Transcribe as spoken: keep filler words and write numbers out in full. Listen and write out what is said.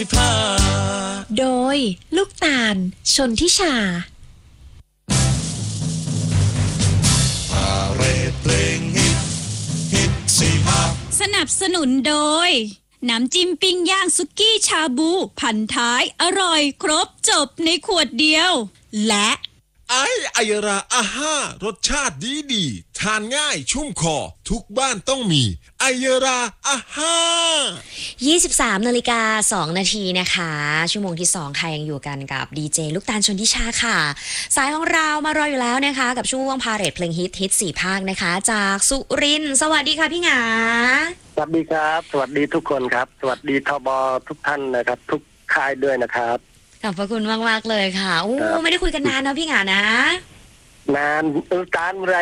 โดยลูกตาลชนทิชาสนับสนุนโดยน้ำจิ้มปิ้งย่างสุกี้ชาบูพันท้ายอร่อยครบจบในขวดเดียวและไอไอราอาห้ารสชาติดีดีทานง่ายชุ่มคอทุกบ้านต้องมีไอราอาห้ายี่สิบสามนาฬิกาสองนาทีนะคะชั่วโมงที่สองค่ะยังอยู่กันกับดีเจลูกตาลชนทิชาค่ะสายของเรามารออยู่แล้วนะคะกับช่วงพาเรทเพลงฮิตฮิตสี่ภาคนะคะจากสุรินทร์สวัสดีค่ะพี่หงาสวัสดีครับสวัสดีทุกคนครับสวัสดีทบทุกท่านนะครับทุกค่ายด้วยนะครับขอบพระคุณมากๆเลยค่ะโอ้ไม่ได้คุยกันนานนะพี่หงานะนานเออการอะไร